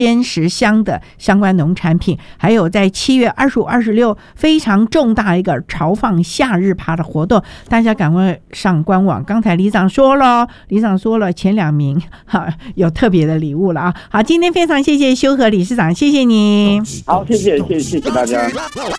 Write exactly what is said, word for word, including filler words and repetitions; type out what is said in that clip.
鲜食香的相关农产品，还有在七月二十五、二十六非常重大一个朝放夏日趴的活动，大家赶快上官网。刚才里长说了，里长说了前两名哈有特别的礼物了啊！好，今天非常谢谢修和理事长，谢谢你。 好，谢谢谢谢谢谢大家。